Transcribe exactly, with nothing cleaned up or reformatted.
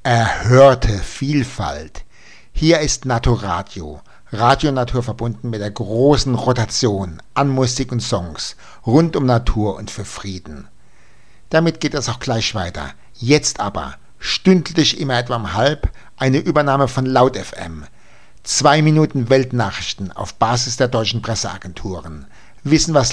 erhörte Vielfalt. Hier ist Naturradio, Radio Natur verbunden mit der großen Rotation an Musik und Songs rund um Natur und für Frieden. Damit geht es auch gleich weiter. Jetzt aber, stündlich immer etwa um halb, eine Übernahme von Laut F M. Zwei Minuten Weltnachrichten auf Basis der deutschen Presseagenturen. Wissen, was